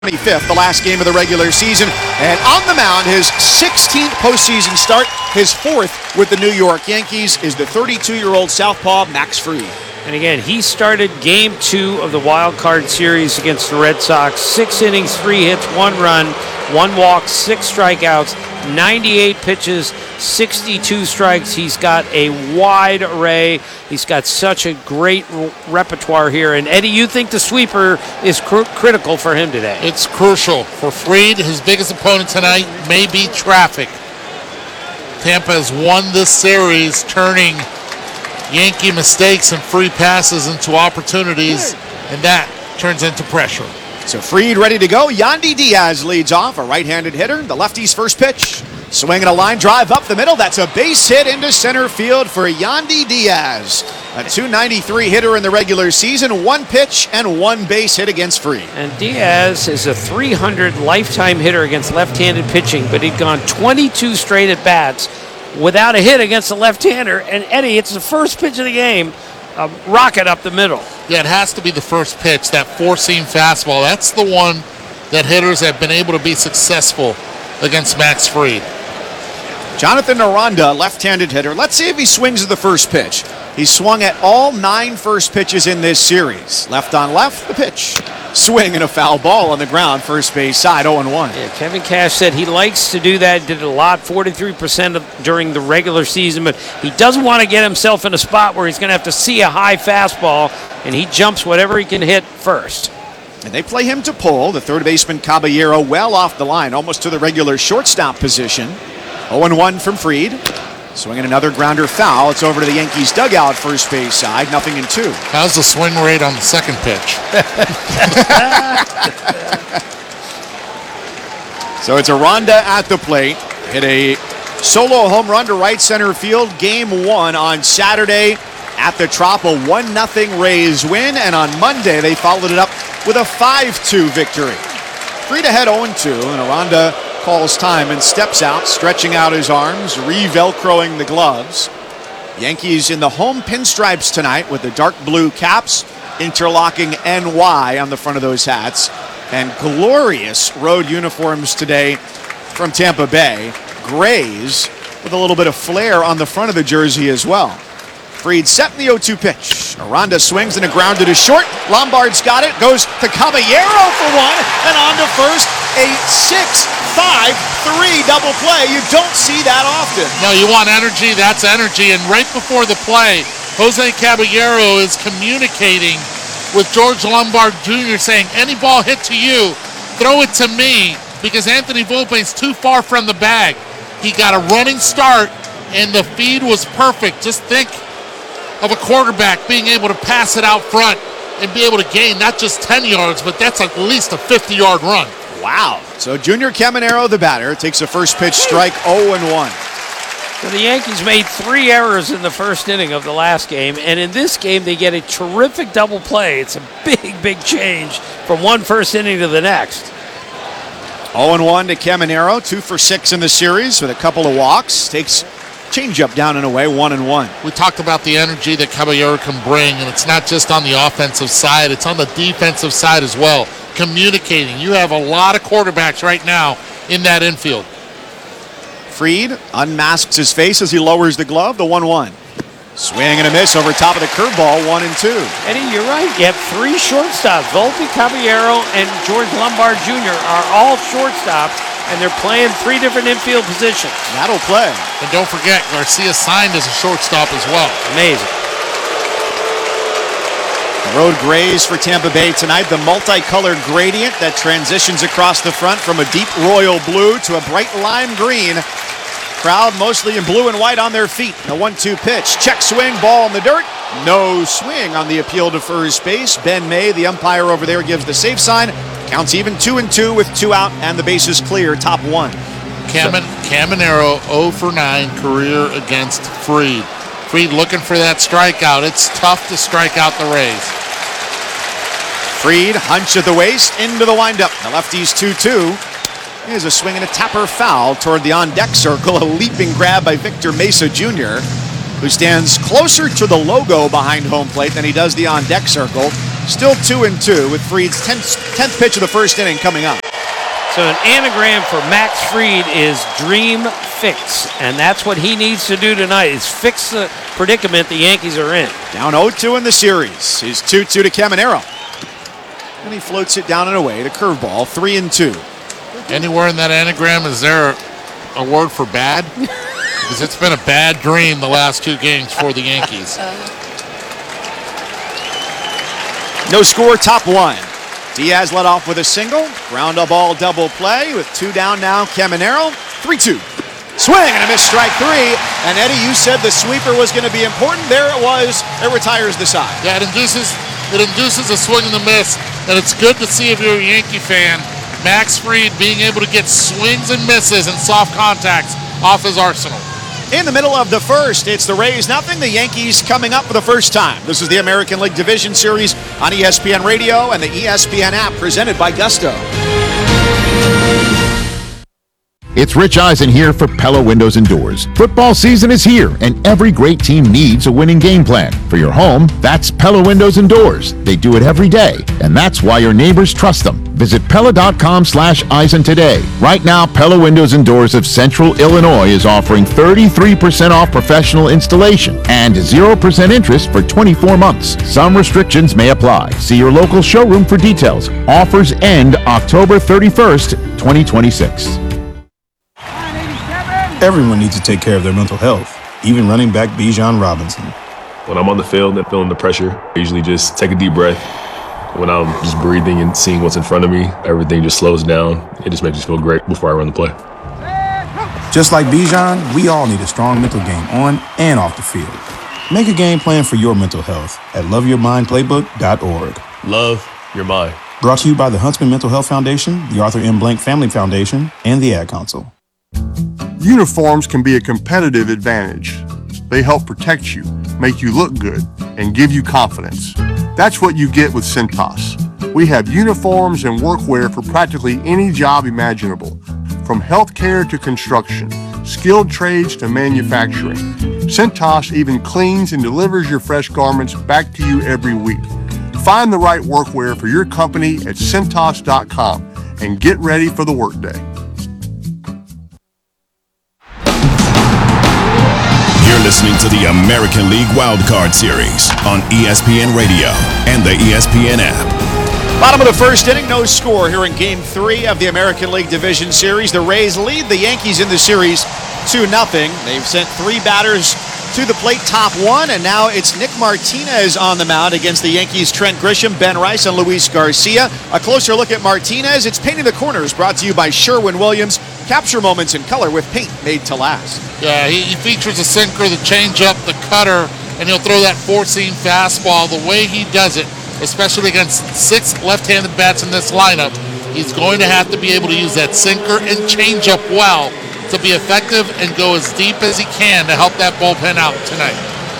25th, the last game of the regular season. And on the mound, his 16th postseason start, his fourth with the New York Yankees, is the 32-year-old southpaw Max Fried. And again, he started Game 2 of the wild card series against the Red Sox. 6 innings, 3 hits, 1 run, 1 walk, 6 strikeouts, 98 pitches, 62 strikes. He's got a wide array. He's got such a great repertoire here. And Eddie, you think the sweeper is critical for him today? It's crucial for Fried. His biggest opponent tonight may be traffic. Tampa has won this series, turning Yankee mistakes and free passes into opportunities, and that turns into pressure. So Fried ready to go. Yandy Diaz leads off, a right-handed hitter. The lefty's first pitch. Swinging a line drive up the middle. That's a base hit into center field for Yandy Diaz. A .293 hitter in the regular season, 1 pitch and 1 base hit against Fried. And Diaz is a .300 lifetime hitter against left-handed pitching, but he'd gone 22 straight at-bats without a hit against a left-hander. And Eddie, it's the first pitch of the game, a rocket up the middle. Yeah, it has to be the first pitch, that four-seam fastball. That's the one that hitters have been able to be successful against Max Fried. Jonathan Aranda, left-handed hitter. Let's see if he swings at the first pitch. He swung at all 9 first pitches in this series. Left on left, the pitch. Swing and a foul ball on the ground, first base side, 0-1. Yeah, Kevin Cash said he likes to do that, did it a lot, 43% during the regular season, but he doesn't want to get himself in a spot where he's going to have to see a high fastball, and he jumps whatever he can hit first. And they play him to pull. The third baseman Caballero well off the line, almost to the regular shortstop position. 0-1 from Fried. Swinging another grounder foul. It's over to the Yankees dugout, first base side, 0-2. How's the swing rate on the second pitch? So it's Aranda at the plate. Hit a solo home run to right center field, game 1 on Saturday at the Trop. A 1-0 Rays win, and on Monday they followed it up with a 5-2 victory. Fried ahead 0-2, and Aranda calls time and steps out, stretching out his arms, re-velcroing the gloves. Yankees in the home pinstripes tonight with the dark blue caps, interlocking NY on the front of those hats, and glorious road uniforms today from Tampa Bay. Grays with a little bit of flair on the front of the jersey as well. Fried set in the 0-2 pitch. Aranda swings and a grounder to short. Lombard's got it, goes to Caballero for 1, and on to first. A 6-5-3 double play. You don't see that often. No, you want energy, that's energy. And right before the play, Jose Caballero is communicating with George Lombard Jr. saying, any ball hit to you, throw it to me, because Anthony Volpe's too far from the bag. He got a running start, and the feed was perfect. Just think of a quarterback being able to pass it out front and be able to gain not just 10 yards, but that's at least a 50-yard run. Wow. So Junior Caminero, the batter, takes a first pitch strike, 0-1. So the Yankees made 3 errors in the first inning of the last game, and in this game they get a terrific double play. It's a big change from one first inning to the next. 0-1 to Caminero, 2 for 6 in the series with a couple of walks. Takes changeup down and away, 1-1. We talked about the energy that Caballero can bring, and it's not just on the offensive side, it's on the defensive side as well. Communicating. You have a lot of quarterbacks right now in that infield. Fried unmasks his face as he lowers the glove, the 1-1. Swing and a miss over top of the curveball, 1-2. Eddie, you're right. You have 3 shortstops. Volpe, Caballero, and George Lombard Jr. are all shortstops, and they're playing 3 different infield positions. That'll play. And don't forget, Garcia signed as a shortstop as well. Amazing. Road grays for Tampa Bay tonight. The multicolored gradient that transitions across the front from a deep royal blue to a bright lime green. Crowd mostly in blue and white on their feet. The 1-2 pitch. Check swing, ball in the dirt. No swing on the appeal to first base. Ben May, the umpire over there, gives the safe sign. Counts even 2-2 with 2 out and the bases clear. Top 1. Caminero 0 for 9 career against Fried. Fried looking for that strikeout. It's tough to strike out the Rays. Fried, hunch at the waist, into the windup. The lefty's 2-2. Here's a swing and a tapper foul toward the on-deck circle. A leaping grab by Victor Mesa Jr., who stands closer to the logo behind home plate than he does the on-deck circle. Still 2-2 with Fried's 10th pitch of the first inning coming up. So an anagram for Max Fried is dream fix, and that's what he needs to do tonight, is fix the predicament the Yankees are in. Down 0-2 in the series. He's 2-2 to Caminero. And he floats it down and away to curveball, 3-2. Anywhere in that anagram, is there a word for bad? Because it's been a bad dream the last 2 games for the Yankees. No score, top 1. Diaz led off with a single. Ground a ball double play with 2 down now. Caminero, 3-2. Swing and a missed strike 3. And Eddie, you said the sweeper was going to be important. There it was. It retires the side. Yeah, it induces a swing and a miss. And it's good to see, if you're a Yankee fan, Max Fried being able to get swings and misses and soft contacts off his arsenal. In the middle of the first, it's the Rays nothing, the Yankees coming up for the first time. This is the American League Division Series on ESPN Radio and the ESPN app, presented by Gusto. It's Rich Eisen here for Pella Windows and Doors. Football season is here, and every great team needs a winning game plan. For your home, that's Pella Windows and Doors. They do it every day, and that's why your neighbors trust them. Visit Pella.com/Eisen today. Right now, Pella Windows and Doors of Central Illinois is offering 33% off professional installation and 0% interest for 24 months. Some restrictions may apply. See your local showroom for details. Offers end October 31st, 2026. Everyone needs to take care of their mental health, even running back Bijan Robinson. When I'm on the field and feeling the pressure, I usually just take a deep breath. When I'm just breathing and seeing what's in front of me, everything just slows down. It just makes me feel great before I run the play. Just like Bijan, we all need a strong mental game on and off the field. Make a game plan for your mental health at loveyourmindplaybook.org. Love your mind. Brought to you by the Huntsman Mental Health Foundation, the Arthur M. Blank Family Foundation, and the Ad Council. Uniforms can be a competitive advantage. They help protect you, make you look good, and give you confidence. That's what you get with Cintas. We have uniforms and workwear for practically any job imaginable, from healthcare to construction, skilled trades to manufacturing. Cintas even cleans and delivers your fresh garments back to you every week. Find the right workwear for your company at Cintas.com and get ready for the workday. You're listening to the American League Wildcard Series on ESPN Radio and the ESPN app. Bottom of the first inning, no score here in Game 3 of the American League Division Series. The Rays lead the Yankees in the series 2-0. They've sent 3 batters to the plate, top 1, and now it's Nick Martinez on the mound against the Yankees' Trent Grisham, Ben Rice, and Luis Garcia. A closer look at Martinez. It's Painting the Corners, brought to you by Sherwin-Williams. Capture moments in color with paint made to last. Yeah, he features a sinker, the changeup, the cutter, and he'll throw that 4-seam fastball. The way he does it, especially against 6 left-handed bats in this lineup, he's going to have to be able to use that sinker and changeup well to be effective and go as deep as he can to help that bullpen out tonight.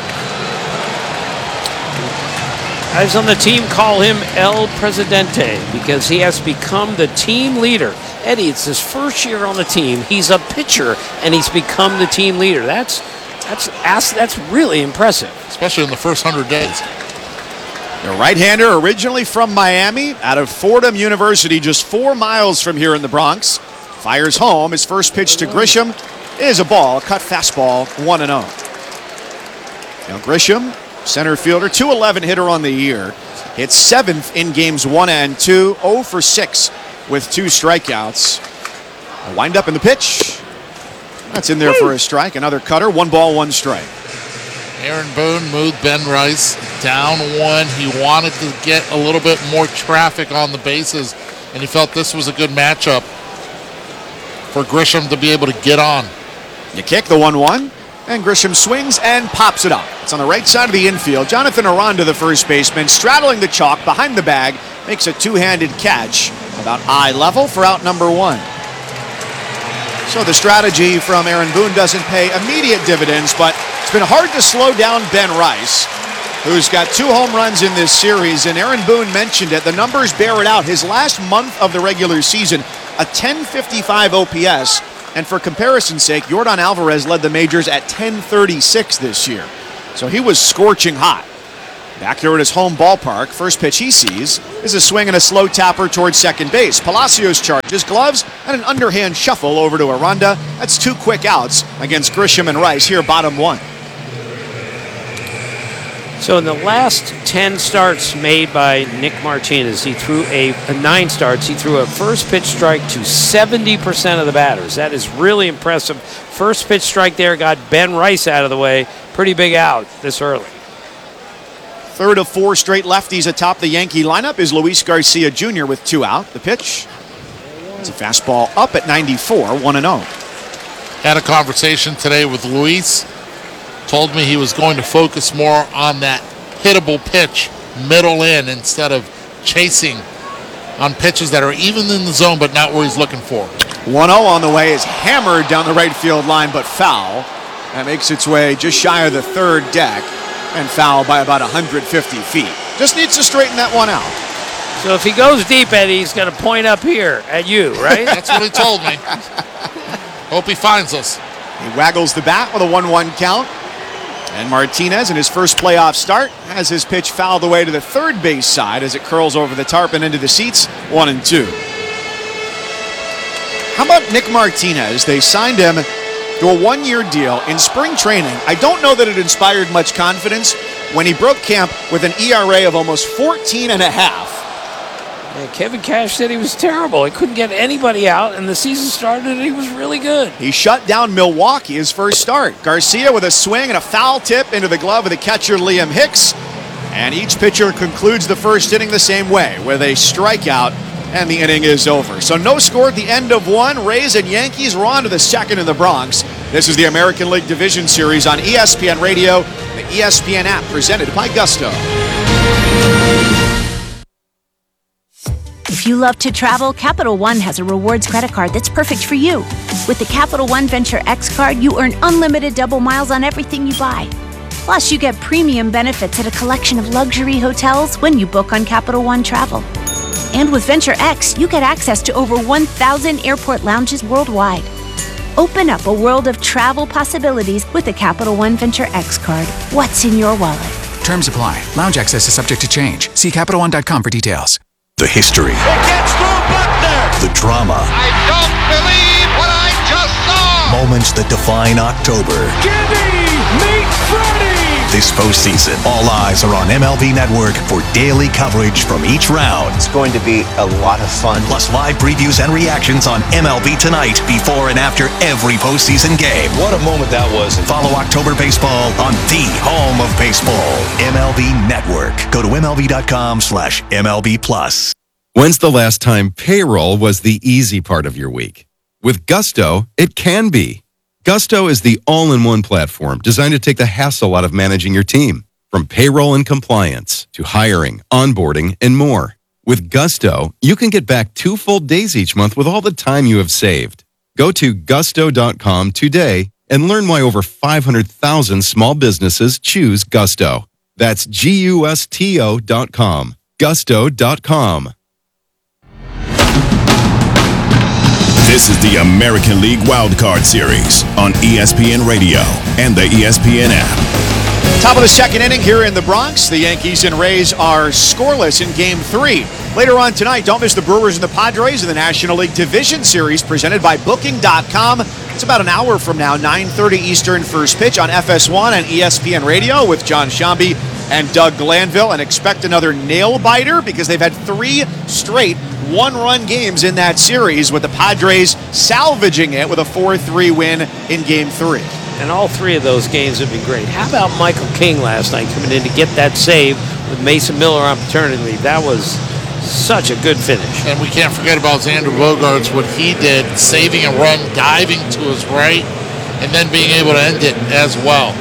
Guys on the team call him El Presidente because he has become the team leader. Eddie, it's his first year on the team. He's a pitcher, and he's become the team leader. That's really impressive. Especially in the first 100 days. The right-hander, originally from Miami, out of Fordham University, just 4 miles from here in the Bronx. Fires home. His first pitch to Grisham is a ball, a cut fastball, 1-0. Now Grisham, center fielder, .211 hitter on the year. Hits 7th in games 1 and 2, 0 for 6 with 2 strikeouts. A wind up in the pitch. That's in there for a strike. Another cutter, 1 ball, 1 strike. Aaron Boone moved Ben Rice down 1. He wanted to get a little bit more traffic on the bases, and he felt this was a good matchup for Grisham to be able to get on. You kick the 1-1, and Grisham swings and pops it up. It's on the right side of the infield. Jonathan Aranda, the first baseman, straddling the chalk behind the bag, makes a 2-handed catch about eye level for out number 1. So the strategy from Aaron Boone doesn't pay immediate dividends, but it's been hard to slow down Ben Rice, who's got 2 home runs in this series, and Aaron Boone mentioned it. The numbers bear it out. His last month of the regular season, a 1055 OPS, and for comparison's sake, Yordan Alvarez led the majors at 1036 this year. So he was scorching hot. Back here at his home ballpark, first pitch he sees is a swing and a slow tapper towards second base. Palacios charges, gloves, and an underhand shuffle over to Aranda. That's 2 quick outs against Grisham and Rice here, bottom 1. So in the last 10 starts made by Nick Martinez, he threw 9 starts. He threw a first pitch strike to 70% of the batters. That is really impressive. First pitch strike there got Ben Rice out of the way. Pretty big out this early. Third of 4 straight lefties atop the Yankee lineup is Luis Garcia Jr. with 2 out. The pitch, it's a fastball up at 94, 1-0. Had a conversation today with Luis. Told me he was going to focus more on that hittable pitch, middle in, instead of chasing on pitches that are even in the zone but not where he's looking for. 1-0 on the way is hammered down the right field line, but foul. That makes its way just shy of the third deck and foul by about 150 feet. Just needs to straighten that one out. So if he goes deep, Eddie, he's going to point up here at you, right? That's what he told me. Hope he finds us. He waggles the bat with a 1-1 count. And Martinez, in his first playoff start, has his pitch fouled away to the third base side as it curls over the tarp and into the seats, 1-2. How about Nick Martinez? They signed him to a 1-year deal in spring training. I don't know that it inspired much confidence when he broke camp with an ERA of almost 14.5. Yeah, Kevin Cash said he was terrible. He couldn't get anybody out, and the season started and he was really good. He shut down Milwaukee his first start. Garcia with a swing and a foul tip into the glove of the catcher Liam Hicks. And each pitcher concludes the first inning the same way, with a strikeout, and the inning is over. So no score at the end of 1. Rays and Yankees are on to the second in the Bronx. This is the American League Division Series on ESPN Radio, the ESPN app, presented by Gusto. If you love to travel, Capital One has a rewards credit card that's perfect for you. With the Capital One Venture X card, you earn unlimited double miles on everything you buy. Plus, you get premium benefits at a collection of luxury hotels when you book on Capital One Travel. And with Venture X, you get access to over 1,000 airport lounges worldwide. Open up a world of travel possibilities with the Capital One Venture X card. What's in your wallet? Terms apply. Lounge access is subject to change. See CapitalOne.com for details. The history. It gets through Buckner. The drama. I don't believe what I just saw. Moments that define October. Gibby meets Freddie. This postseason, all eyes are on MLB Network for daily coverage from each round. It's going to be a lot of fun. Plus live previews and reactions on MLB Tonight before and after every postseason game. What a moment that was. Follow October Baseball on the home of baseball, MLB Network. Go to MLB.com/MLB+. When's the last time payroll was the easy part of your week? With Gusto, it can be. Gusto is the all-in-one platform designed to take the hassle out of managing your team. From payroll and compliance to hiring, onboarding, and more. With Gusto, you can get back 2 full days each month with all the time you have saved. Go to gusto.com today and learn why over 500,000 small businesses choose Gusto. That's GUSTO.com. Gusto.com. This is the American League Wildcard Series on ESPN Radio and the ESPN app. Top of the second inning here in the Bronx. The Yankees and Rays are scoreless in Game 3. Later on tonight, don't miss the Brewers and the Padres in the National League Division Series presented by Booking.com. It's about an hour from now, 9:30 Eastern, first pitch on FS1 and ESPN Radio with John Shambi and Doug Glanville. And expect another nail-biter because they've had 3 straight one-run games in that series, with the Padres salvaging it with a 4-3 win in Game 3. And all 3 of those games have been great. How about Michael King last night coming in to get that save with Mason Miller on paternity leave? That was such a good finish. And we can't forget about Xander Bogaerts, what he did, saving a run, diving to his right, and then being able to end it as well.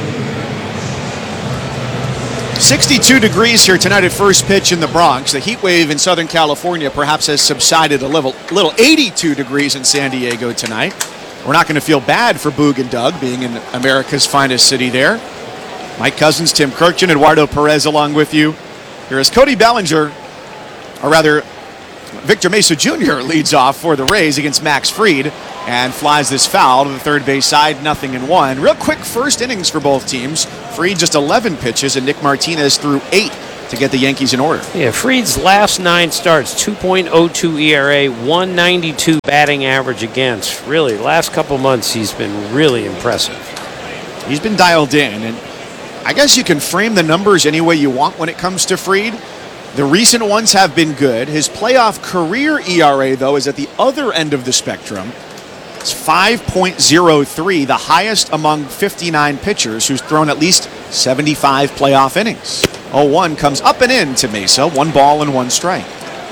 62 degrees here tonight at first pitch in the Bronx. The heat wave in Southern California perhaps has subsided a little. 82 degrees in San Diego tonight. We're not going to feel bad for Boog and Doug being in America's finest city there. Mike Cousins, Tim Kirkjian, Eduardo Perez along with you. Here is Cody Bellinger, or rather Victor Mesa Jr. leads off for the Rays against Max Fried and flies this foul to the third base side, 0-1. Real quick first innings for both teams. Fried just 11 pitches and Nick Martinez threw 8 to get the Yankees in order. Yeah, Fried's last 9 starts, 2.02 ERA, 192 batting average against. Really, last couple months he's been really impressive. He's been dialed in, and I guess you can frame the numbers any way you want when it comes to Fried. The recent ones have been good. His playoff career ERA, though, is at the other end of the spectrum. It's 5.03, the highest among 59 pitchers who's thrown at least 75 playoff innings. 0-1 comes up and in to Mesa, 1 ball and 1 strike.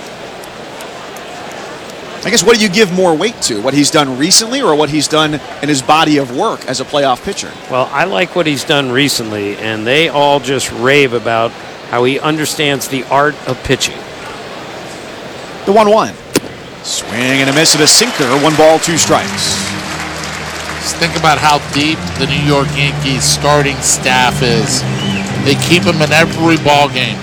I guess, what do you give more weight to? What he's done recently or what he's done in his body of work as a playoff pitcher? Well, I like what he's done recently, and they all just rave about how he understands the art of pitching. The 1-1. Swing and a miss at a sinker, 1 ball, 2 strikes. Just think about how deep the New York Yankees starting staff is. They keep him in every ball game.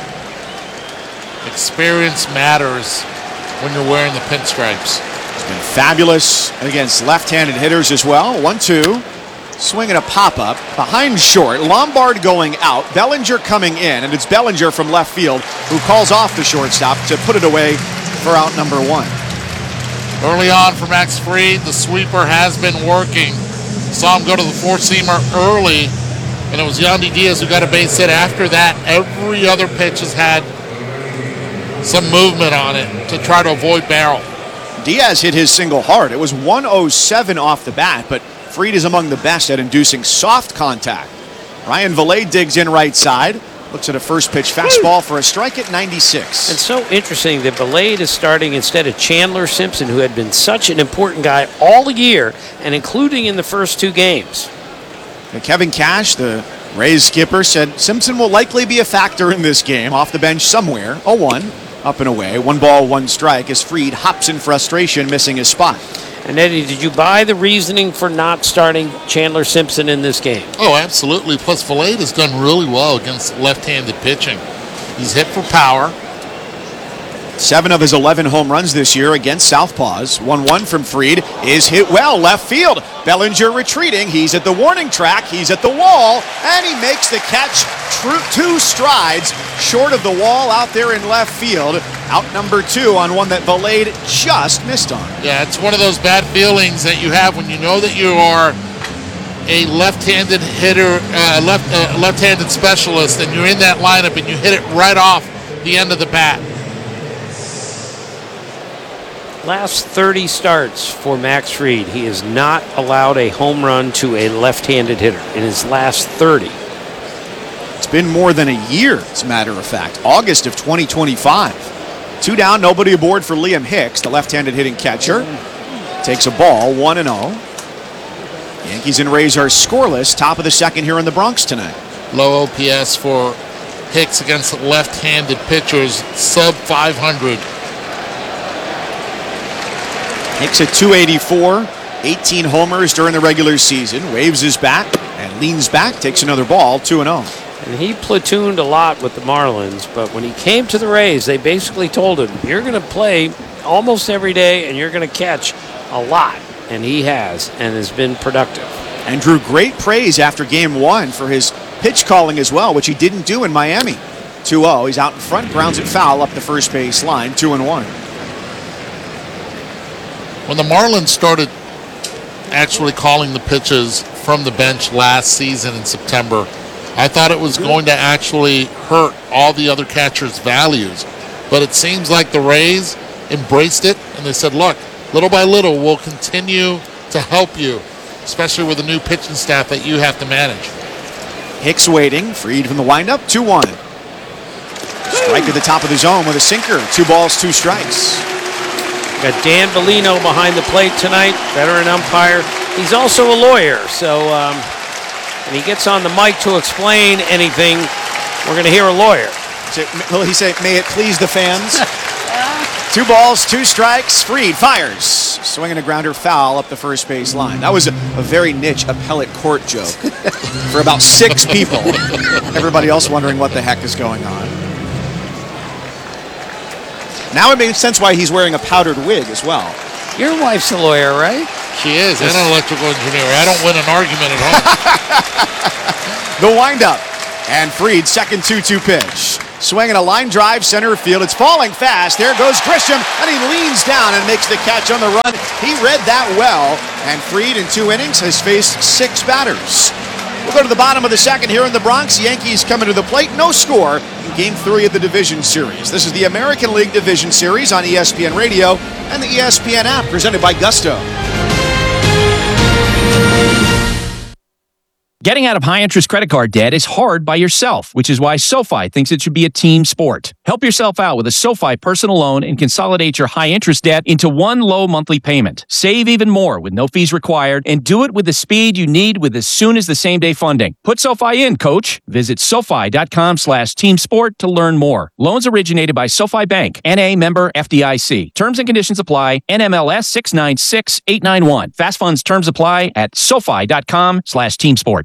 Experience matters when you're wearing the pinstripes. He's been fabulous against left-handed hitters as well. 1-2. Swing and a pop-up. Behind short. Lombard going out. Bellinger coming in. And it's Bellinger from left field who calls off the shortstop to put it away for out number 1. Early on for Max Fried, the sweeper has been working. Saw him go to the 4-seamer early, and it was Yandy Diaz who got a base hit. After that, every other pitch has had some movement on it to try to avoid barrel. Diaz hit his single hard. It was 107 off the bat, but Fried is among the best at inducing soft contact. Ryan Vallee digs in right side. Looks at a first pitch fastball for a strike at 96. It's so interesting that Vallee is starting instead of Chandler Simpson, who had been such an important guy all year, and including in the first 2 games. And Kevin Cash, the Rays skipper, said Simpson will likely be a factor in this game, off the bench somewhere. 0-1, up and away. 1 ball, 1 strike as Fried hops in frustration, missing his spot. And Eddie, did you buy the reasoning for not starting Chandler Simpson in this game? Oh, absolutely. Plus, Vallee has done really well against left-handed pitching. He's hit for power. 7 of his 11 home runs this year against Southpaws. 1-1 from Fried is hit well, left field. Bellinger retreating. He's at the warning track. He's at the wall, and he makes the catch. 2 strides short of the wall out there in left field. Out number 2 on one that Vallee just missed on. Yeah, it's one of those bad feelings that you have when you know that you are a left-handed hitter, left-handed specialist, and you're in that lineup and you hit it right off the end of the bat. Last 30 starts for Max Fried, he has not allowed a home run to a left-handed hitter in his last 30. It's been more than a year, as a matter of fact. August of 2025. 2 down, nobody aboard for Liam Hicks, the left-handed hitting catcher. Takes a ball, 1-0. Yankees and Rays are scoreless, top of the second here in the Bronx tonight. Low OPS for Hicks against left-handed pitchers, sub 500. Hicks at 284, 18 homers during the regular season. Waves his bat and leans back, takes another ball, 2-0. And he platooned a lot with the Marlins, but when he came to the Rays, they basically told him, you're going to play almost every day and you're going to catch a lot. And he has been productive. And drew great praise after game 1 for his pitch calling as well, which he didn't do in Miami. 2-0, he's out in front, grounds it foul up the first base line, 2-1. When the Marlins started actually calling the pitches from the bench last season in September, I thought it was going to actually hurt all the other catchers' values. But it seems like the Rays embraced it, and they said, look, little by little, we'll continue to help you, especially with the new pitching staff that you have to manage. Hicks waiting, Fried from the windup, 2-1. Strike at the top of the zone with a sinker, 2 balls, 2 strikes. Got Dan Bellino behind the plate tonight, veteran umpire. He's also a lawyer, so when he gets on the mic to explain anything, we're going to hear a lawyer. Will he say, may it please the fans? 2 balls, 2 strikes. Fried fires. Swinging a grounder foul up the first base line. That was a very niche appellate court joke for about 6 people. Everybody else wondering what the heck is going on. Now it makes sense why he's wearing a powdered wig as well. Your wife's a lawyer, right? She is, and an electrical engineer. I don't win an argument at home. The windup. And Fried, second 2-2 pitch. Swinging a line drive center field. It's falling fast. There goes Grisham, and he leans down and makes the catch on the run. He read that well, and Fried in 2 innings has faced 6 batters. We'll go to the bottom of the second here in the Bronx. Yankees coming to the plate. No score in Game 3 of the Division Series. This is the American League Division Series on ESPN Radio and the ESPN app, presented by Gusto. Getting out of high-interest credit card debt is hard by yourself, which is why SoFi thinks it should be a team sport. Help yourself out with a SoFi personal loan and consolidate your high-interest debt into one low monthly payment. Save even more with no fees required, and do it with the speed you need with as soon as the same-day funding. Put SoFi in, coach. Visit SoFi.com/teamsport to learn more. Loans originated by SoFi Bank, N.A. member FDIC. Terms and conditions apply. NMLS 696891. Fast funds terms apply at SoFi.com/teamsport.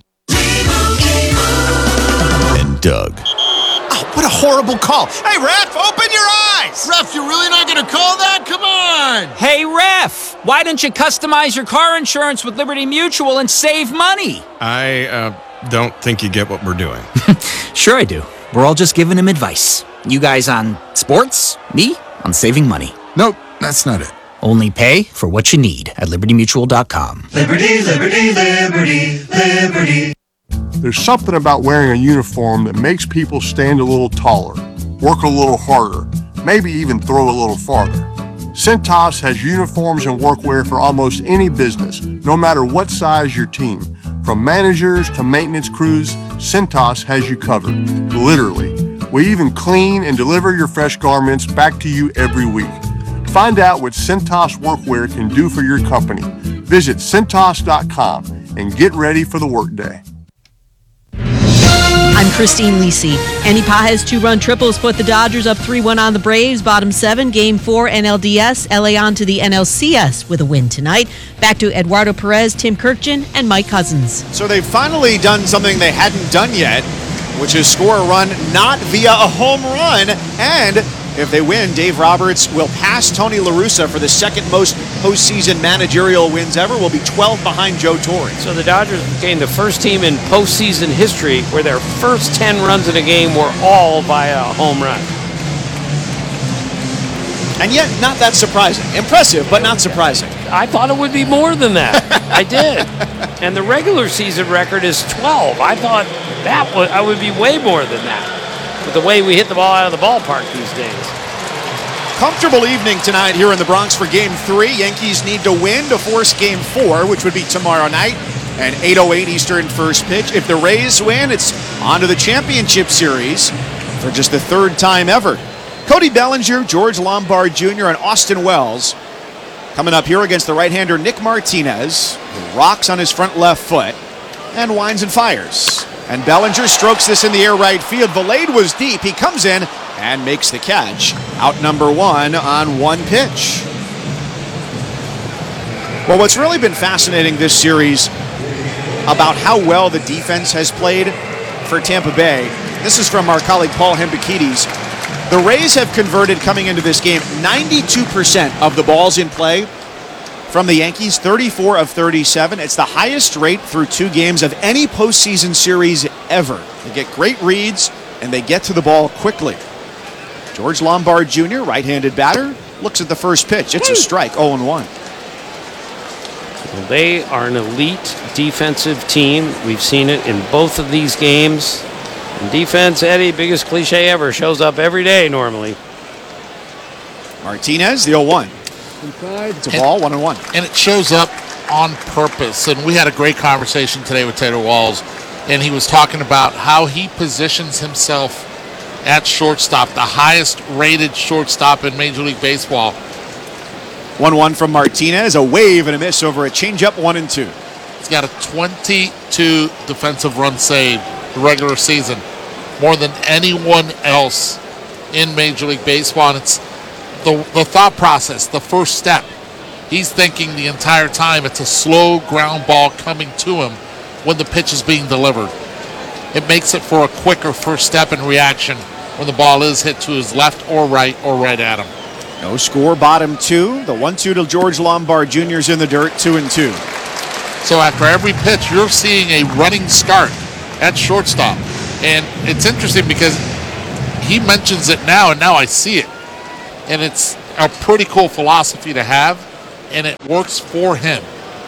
And Doug. Oh, what a horrible call. Hey, ref, open your eyes. Ref, you're really not going to call that? Come on. Hey, ref, why don't you customize your car insurance with Liberty Mutual and save money? I don't think you get what we're doing. Sure I do. We're all just giving him advice. You guys on sports, me on saving money. Nope, that's not it. Only pay for what you need at libertymutual.com. Liberty, liberty, liberty, liberty. There's something about wearing a uniform that makes people stand a little taller, work a little harder, maybe even throw a little farther. Cintas has uniforms and workwear for almost any business, no matter what size your team. From managers to maintenance crews, Cintas has you covered, literally. We even clean and deliver your fresh garments back to you every week. Find out what Cintas Workwear can do for your company. Visit Cintas.com and get ready for the workday. I'm Christine Lisi. Andy Pages 2-run triples put the Dodgers up 3-1 on the Braves. Bottom 7, Game 4 NLDS. LA on to the NLCS with a win tonight. Back to Eduardo Perez, Tim Kirkjian, and Mike Cousins. So they've finally done something they hadn't done yet, which is score a run not via a home run. And if they win, Dave Roberts will pass Tony La Russa for the second most postseason managerial wins ever. Will be 12 behind Joe Torre. So the Dodgers became the first team in postseason history where their first 10 runs in a game were all via a home run. And yet, not that surprising. Impressive, but not surprising. I thought it would be more than that. I did. And the regular season record is 12. I thought I would be way more than that with the way we hit the ball out of the ballpark these days. Comfortable evening tonight here in the Bronx for Game 3. Yankees need to win to force Game 4, which would be tomorrow night, and 8:08 Eastern first pitch. If the Rays win, it's on to the championship series for just the 3rd time ever. Cody Bellinger, George Lombard Jr., and Austin Wells coming up here against the right-hander Nick Martinez, who rocks on his front left foot and winds and fires. And Bellinger strokes this in the air right field. Valade was deep. He comes in and makes the catch. Out number 1 on 1 pitch. Well, what's really been fascinating this series about how well the defense has played for Tampa Bay, this is from our colleague Paul Hembekides. The Rays have converted, coming into this game, 92% of the balls in play from the Yankees, 34 of 37. It's the highest rate through 2 games of any postseason series ever. They get great reads, and they get to the ball quickly. George Lombard Jr., right-handed batter, looks at the first pitch. It's a strike, 0-1. Well, they are an elite defensive team. We've seen it in both of these games. And defense, Eddie, biggest cliche ever, shows up every day normally. Martinez, the 0-1. It's a ball, 1-1. And it shows up on purpose. And we had a great conversation today with Taylor Walls, and he was talking about how he positions himself at shortstop, the highest rated shortstop in Major League Baseball. 1-1 from Martinez, a wave and a miss over a changeup, 1-2. He's got a 22 defensive run save the regular season, more than anyone else in Major League Baseball. And it's the thought process, the first step. He's thinking the entire time it's a slow ground ball coming to him when the pitch is being delivered. It makes it for a quicker first step and reaction when the ball is hit to his left or right at him. No score, bottom 2. The 1-2 to George Lombard Jr. is in the dirt, 2-2. So after every pitch, you're seeing a running start at shortstop. And it's interesting because he mentions it now, and now I see it. And it's a pretty cool philosophy to have, and it works for him.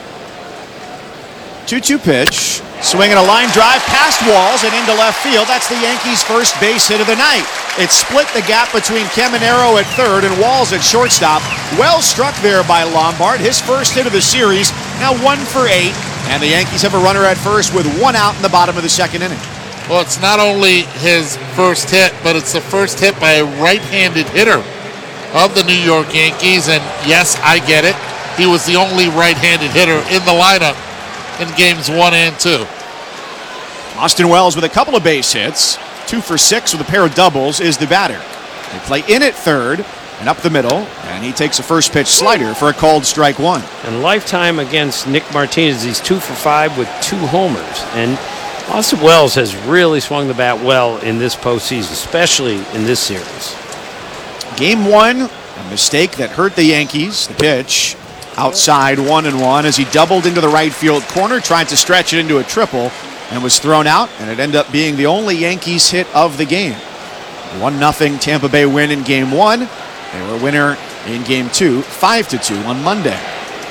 2-2 pitch. Swinging a line drive past Walls and into left field. That's the Yankees' first base hit of the night. It split the gap between Caminero at third and Walls at shortstop. Well struck there by Lombard. His first hit of the series. Now 1 for 8. And the Yankees have a runner at first with 1 out in the bottom of the second inning. Well, it's not only his first hit, but it's the first hit by a right-handed hitter of the New York Yankees. And yes, I get it. He was the only right-handed hitter in the lineup in games 1 and 2. Austin Wells with a couple of base hits. 2 for 6 with a pair of doubles is the batter. They play in at third and up the middle, and he takes a first pitch slider for a called strike 1. And lifetime against Nick Martinez, he's 2 for 5 with 2 homers. And Austin Wells has really swung the bat well in this postseason, especially in this series. Game 1, a mistake that hurt the Yankees. The pitch outside 1-1 as he doubled into the right field corner, tried to stretch it into a triple, and was thrown out, and it ended up being the only Yankees hit of the game. 1-0 Tampa Bay win in Game 1. They were a winner in Game 2, 5-2 on Monday.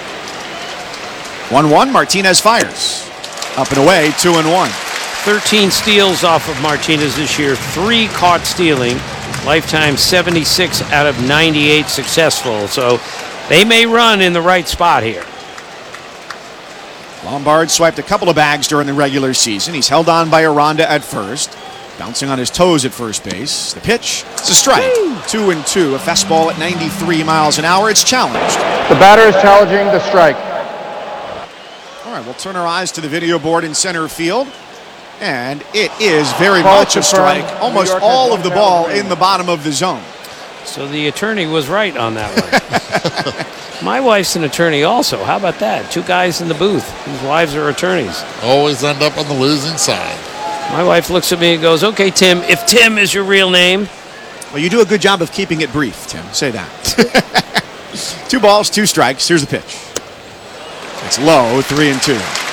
1-1, Martinez fires. Up and away, 2-1. 13 steals off of Martinez this year, 3 caught stealing. Lifetime 76 out of 98 successful. So they may run in the right spot here. Lombard swiped a couple of bags during the regular season. He's held on by Aranda at first, bouncing on his toes at first base. The pitch, it's a strike. 2-2, a fastball at 93 miles an hour. It's challenged. The batter is challenging the strike. All right, we'll turn our eyes to the video board in center field. And it is very much a strike. Almost all of the ball in the bottom of the zone. So the attorney was right on that one. My wife's an attorney also. How about that? 2 guys in the booth whose wives are attorneys. Always end up on the losing side. My wife looks at me and goes, okay, Tim, if Tim is your real name. Well, you do a good job of keeping it brief, Tim. Say that. 2 balls, 2 strikes. Here's the pitch. It's low, 3-2.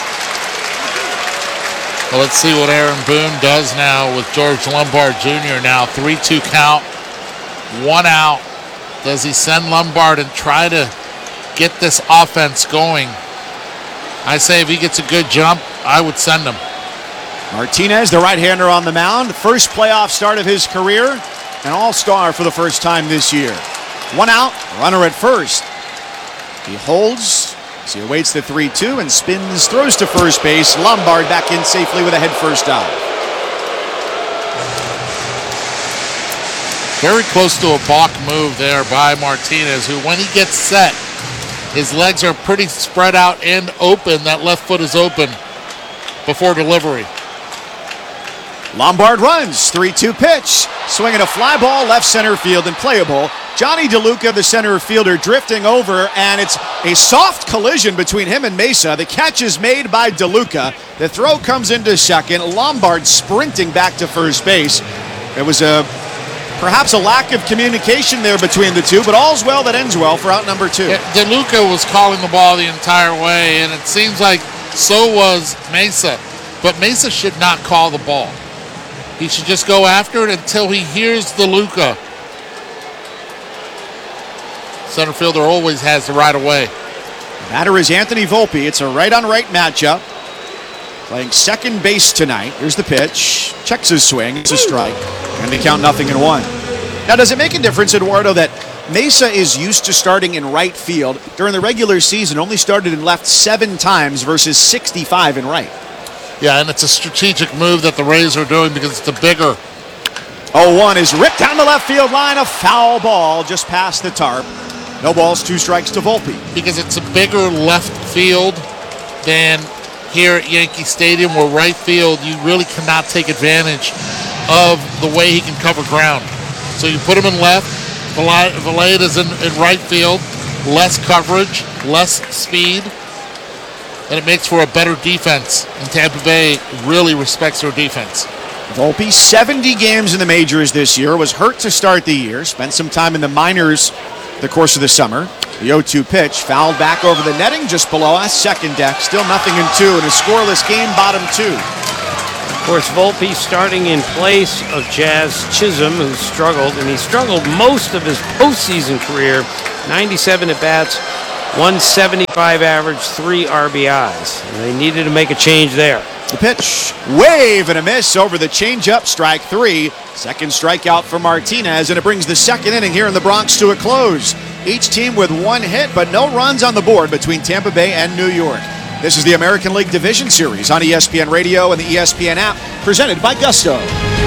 Well, let's see what Aaron Boone does now with George Lombard Jr. Now 3-2 count, 1 out. Does he send Lombard and try to get this offense going? I say if he gets a good jump, I would send him. Martinez, the right-hander on the mound. First playoff start of his career. An all-star for the first time this year. 1 out, runner at first. He holds as he awaits the 3-2 and spins, throws to first base. Lombard back in safely with a head-first dive. Very close to a balk move there by Martinez, who when he gets set, his legs are pretty spread out and open. That left foot is open before delivery. Lombard runs, 3-2 pitch. Swinging a fly ball left center field and playable. Johnny DeLuca, the center fielder, drifting over, and it's a soft collision between him and Mesa. The catch is made by DeLuca. The throw comes into second. Lombard sprinting back to first base. It was perhaps a lack of communication there between the two, but all's well that ends well for out number 2. Yeah, DeLuca was calling the ball the entire way, and it seems like so was Mesa. But Mesa should not call the ball. He should just go after it until he hears DeLuca. Center fielder always has the right of way. Batter is Anthony Volpe. It's a right-on-right matchup. Playing second base tonight. Here's the pitch. Checks his swing. It's a strike. And they count 0-1. Now, does it make a difference, Eduardo, that Mesa is used to starting in right field? During the regular season, only started in left 7 times versus 65 in right. Yeah, and it's a strategic move that the Rays are doing because it's the bigger. 0-1 is ripped down the left field line. A foul ball just past the tarp. No balls, 2 strikes to Volpe. Because it's a bigger left field than here at Yankee Stadium, where right field, you really cannot take advantage of the way he can cover ground. So you put him in left, Valade is in right field, less coverage, less speed, and it makes for a better defense. And Tampa Bay really respects their defense. Volpe, 70 games in the majors this year, was hurt to start the year, spent some time in the minors the course of the summer. The 0-2 pitch fouled back over the netting just below us, second deck. Still 0-2 in a scoreless game, bottom 2. Of course, Volpe starting in place of Jazz Chisholm, who struggled, and he struggled most of his postseason career. 97 at-bats, 175 average, 3 RBIs. And they needed to make a change there. The pitch, wave and a miss over the changeup, strike 3. Second strikeout for Martinez, and it brings the second inning here in the Bronx to a close. Each team with 1 hit, but no runs on the board between Tampa Bay and New York. This is the American League Division Series on ESPN Radio and the ESPN app, presented by Gusto.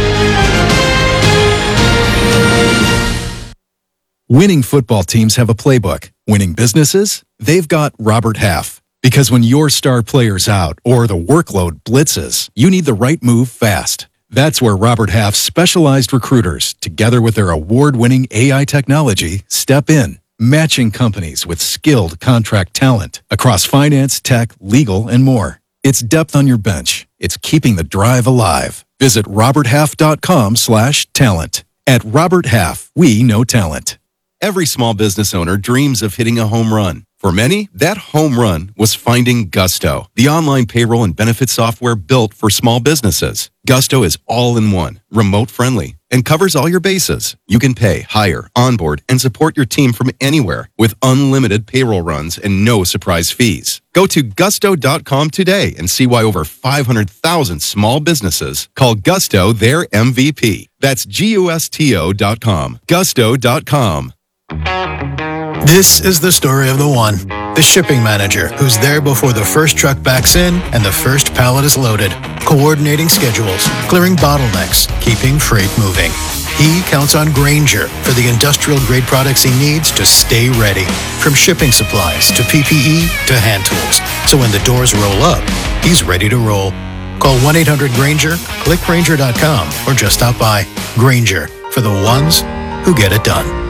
Winning football teams have a playbook. Winning businesses? They've got Robert Half. Because when your star player's out or the workload blitzes, you need the right move fast. That's where Robert Half's specialized recruiters, together with their award-winning AI technology, step in, matching companies with skilled contract talent across finance, tech, legal, and more. It's depth on your bench. It's keeping the drive alive. Visit roberthalf.com/talent. At Robert Half, we know talent. Every small business owner dreams of hitting a home run. For many, that home run was finding Gusto, the online payroll and benefit software built for small businesses. Gusto is all-in-one, remote-friendly, and covers all your bases. You can pay, hire, onboard, and support your team from anywhere with unlimited payroll runs and no surprise fees. Go to gusto.com today and see why over 500,000 small businesses call Gusto their MVP. That's GUSTO.com. Gusto.com. This is the story of the one, the shipping manager, who's there before the first truck backs in and the first pallet is loaded, coordinating schedules, clearing bottlenecks, keeping freight moving. He counts on Grainger for the industrial-grade products he needs to stay ready, from shipping supplies to PPE to hand tools. So when the doors roll up, he's ready to roll. Call 1-800-GRAINGER, click Grainger.com, or just stop by. Grainger, for the ones who get it done.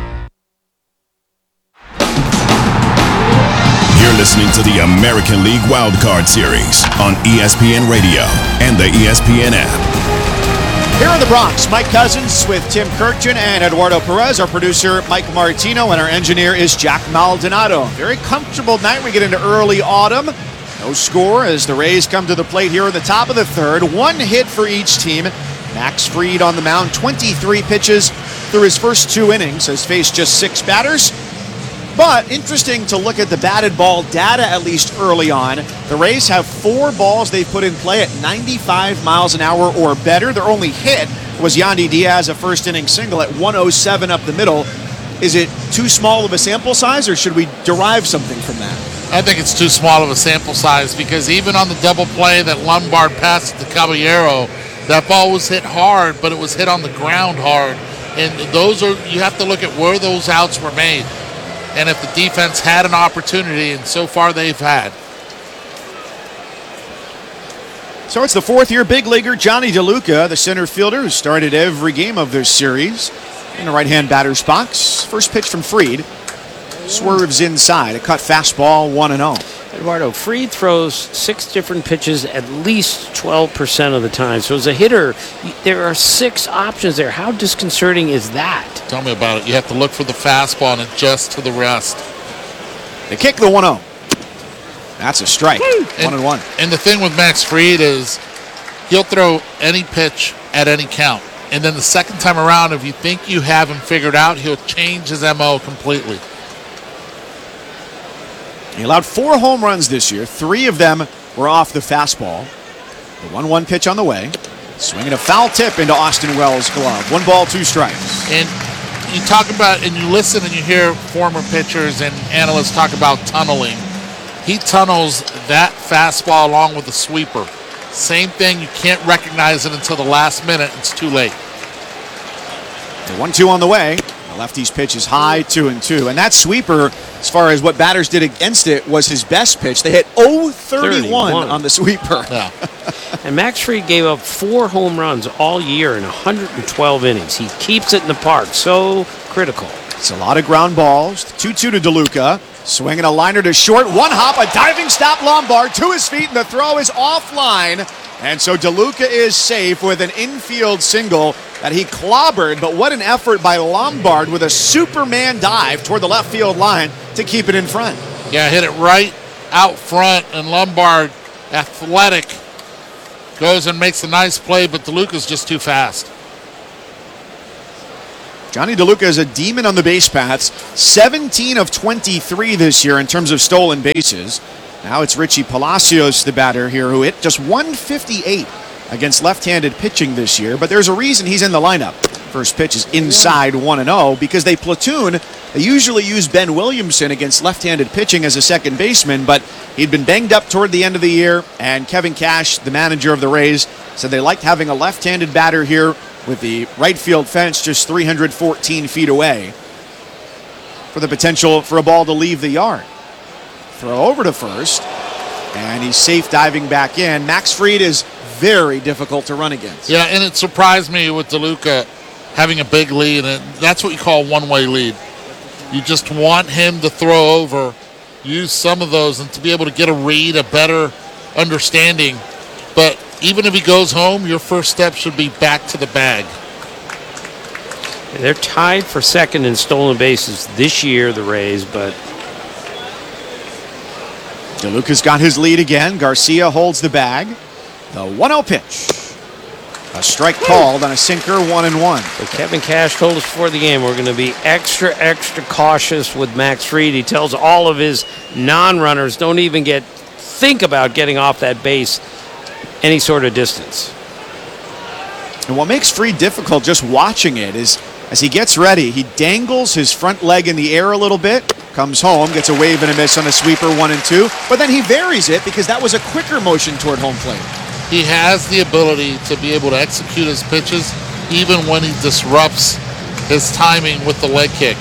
You're listening to the American League Wildcard Series on ESPN Radio and the ESPN app. Here in the Bronx, Mike Cousins with Tim Kirkjian and Eduardo Perez. Our producer, Mike Martino, and our engineer is Jack Maldonado. Very comfortable night. We get into early autumn. No score as the Rays come to the plate here in the top of the third. 1 hit for each team. Max Fried on the mound, 23 pitches through his first 2 innings, has faced just 6 batters. But interesting to look at the batted ball data, at least early on. The Rays have 4 balls they've put in play at 95 miles an hour or better. Their only hit was Yandy Diaz, a first inning single at 107 up the middle. Is it too small of a sample size, or should we derive something from that? I think it's too small of a sample size, because even on the double play that Lombard passed to Caballero, that ball was hit hard, but it was hit on the ground hard. And you have to look at where those outs were made. And if the defense had an opportunity, and so far they've had. So it's the 4th-year big leaguer Johnny DeLuca, the center fielder who started every game of this series in the right-hand batter's box. First pitch from Fried. Swerves inside, a cut fastball, 1-0. Eduardo, Fried throws 6 different pitches at least 12% of the time. So as a hitter, there are 6 options there. How disconcerting is that? Tell me about it. You have to look for the fastball and adjust to the rest. They kick the 1-0. That's a strike. 1-1. And the thing with Max Fried is he'll throw any pitch at any count. And then the second time around, if you think you have him figured out, he'll change his MO completely. He allowed 4 home runs this year. 3 of them were off the fastball. The 1-1 pitch on the way. Swinging a foul tip into Austin Wells' glove. 1 ball, 2 strikes. And you talk about, and you listen and you hear former pitchers and analysts talk about tunneling. He tunnels that fastball along with the sweeper. Same thing, you can't recognize it until the last minute. It's too late. The 1-2 on the way. The lefty's pitch is high, 2-2. And that sweeper, as far as what batters did against it, was his best pitch. They hit 0-31 on the sweeper. Yeah. And Max Fried gave up 4 home runs all year in 112 innings. He keeps it in the park. So critical. It's a lot of ground balls. 2-2 to DeLuca. Swinging a liner to short. 1 hop, a diving stop. Lombard to his feet, and the throw is offline. And so DeLuca is safe with an infield single that he clobbered. But what an effort by Lombard with a Superman dive toward the left field line to keep it in front. Yeah, hit it right out front, and Lombard, athletic, goes and makes a nice play, but DeLuca's just too fast. Johnny DeLuca is a demon on the base paths. 17 of 23 this year in terms of stolen bases. Now it's Richie Palacios, the batter here, who hit just 158 against left-handed pitching this year. But there's a reason he's in the lineup. First pitch is inside 1-0 because they platoon. They usually use Ben Williamson against left-handed pitching as a second baseman, but he'd been banged up toward the end of the year, and Kevin Cash, the manager of the Rays, said they liked having a left-handed batter here with the right field fence just 314 feet away for the potential for a ball to leave the yard. Throw over to first, and he's safe diving back in. Max Fried is very difficult to run against. Yeah, and it surprised me with DeLuca having a big lead, and that's what you call a one-way lead. You just want him to throw over, use some of those, and to be able to get a read, a better understanding. But even if he goes home, your first step should be back to the bag. They're tied for second in stolen bases this year, the Rays, but DeLuca's got his lead again. Garcia holds the bag. The 1-0 pitch. A strike called on a sinker, 1-1. So Kevin Cash told us before the game we're going to be extra cautious with Max Fried. He tells all of his non-runners don't even think about getting off that base any sort of distance. And what makes Fried difficult just watching it is as he gets ready, he dangles his front leg in the air a little bit, comes home, gets a wave and a miss on a sweeper 1-2, but then he varies it because that was a quicker motion toward home plate. He has the ability to be able to execute his pitches even when he disrupts his timing with the leg kick.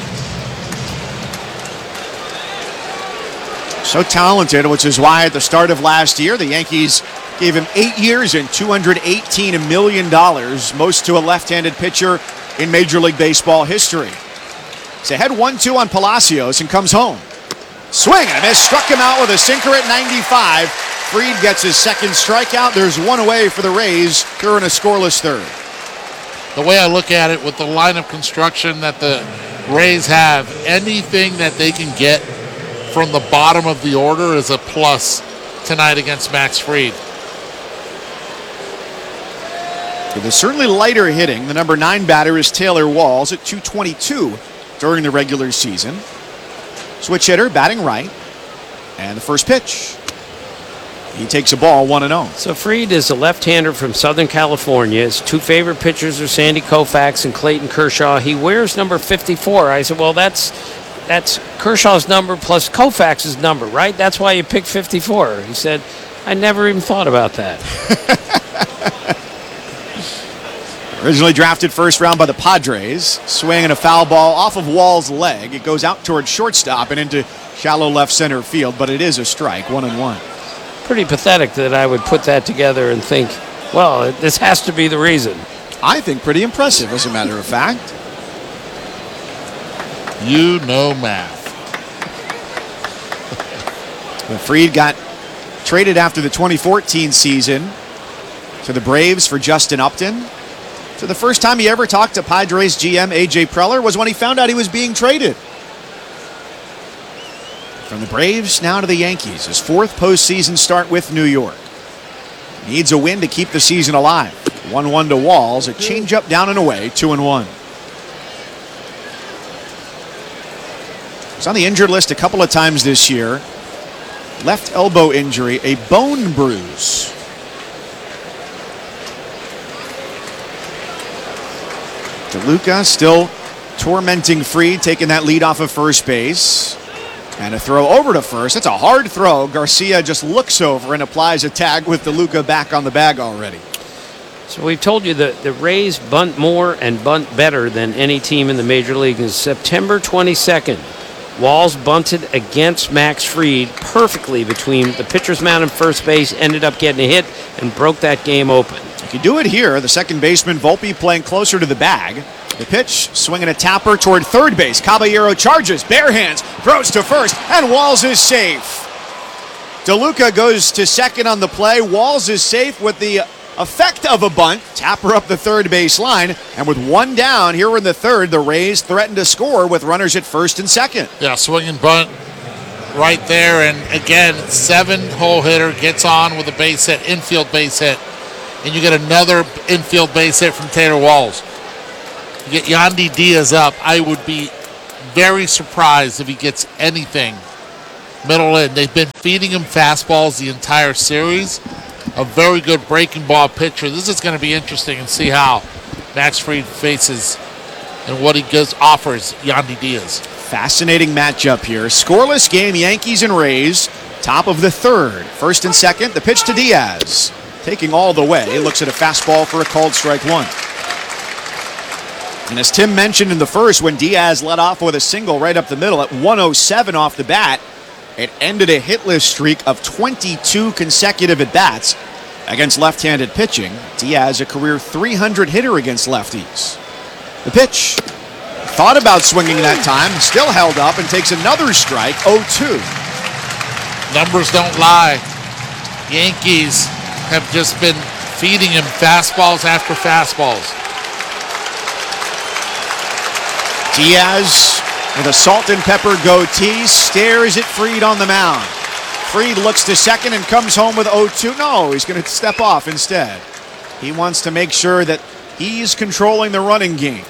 So talented, which is why at the start of last year, the Yankees gave him 8 years and $218 million, most to a left-handed pitcher in Major League Baseball history. He's ahead 1-2 on Palacios and comes home. Swing and a miss, struck him out with a sinker at 95. Fried gets his second strikeout. There's one away for the Rays. They're in a scoreless third. The way I look at it with the lineup construction that the Rays have, anything that they can get from the bottom of the order is a plus tonight against Max Fried. With certainly lighter hitting, the number 9 batter is Taylor Walls at 222 during the regular season. Switch hitter, batting right. And the first pitch. He takes a ball 1-0. So Fried is a left-hander from Southern California. His two favorite pitchers are Sandy Koufax and Clayton Kershaw. He wears number 54. I said, well, that's Kershaw's number plus Koufax's number, right? That's why you picked 54. He said, I never even thought about that. Originally drafted first round by the Padres. Swing and a foul ball off of Wall's leg. It goes out towards shortstop and into shallow left center field, but it is a strike, 1-1. Pretty pathetic that I would put that together and think, well, this has to be the reason. I think pretty impressive, as a matter of fact. You know math. Fried got traded after the 2014 season to the Braves for Justin Upton. So the first time he ever talked to Padres GM A.J. Preller was when he found out he was being traded. From the Braves now to the Yankees, his 4th postseason start with New York. Needs a win to keep the season alive. 1-1 to Walls, a changeup down and away, 2-1. He's on the injured list a couple of times this year. Left elbow injury, a bone bruise. DeLuca still tormenting Fried, taking that lead off of first base. And a throw over to first. It's a hard throw. Garcia just looks over and applies a tag with DeLuca back on the bag already. So we've told you that the Rays bunt more and bunt better than any team in the Major League. On September 22nd, Walls bunted against Max Fried perfectly between the pitcher's mound and first base, ended up getting a hit and broke that game open. You can do it here. The second baseman, Volpe, playing closer to the bag. The pitch, swinging a tapper toward third base. Caballero charges, bare hands, throws to first, and Walls is safe. DeLuca goes to second on the play. Walls is safe with the effect of a bunt. Tapper up the third base line, and with one down here in the third, the Rays threaten to score with runners at first and second. Yeah, swinging bunt right there, and again, 7-hole hitter gets on with a base hit, infield base hit. and you get another infield base hit from Taylor Walls. You get Yandy Diaz up. I would be very surprised if he gets anything middle in. They've been feeding him fastballs the entire series. A very good breaking ball pitcher. This is going to be interesting and see how Max Fried faces and what he offers Yandy Diaz. Fascinating matchup here. Scoreless game, Yankees and Rays. Top of the third. First and second, the pitch to Diaz. Taking all the way, looks at a fastball for a called strike one. And as Tim mentioned in the first, when Diaz led off with a single right up the middle at 107 off the bat, it ended a hitless streak of 22 consecutive at-bats against left-handed pitching. Diaz, a career .300 hitter against lefties. The pitch. Thought about swinging that time, still held up and takes another strike, 0-2. Numbers don't lie. Yankees have just been feeding him fastballs after fastballs. Diaz, with a salt and pepper goatee, stares at Fried on the mound. Fried looks to second and comes home with 0-2. No, he's going to step off instead. He wants to make sure that he's controlling the running game.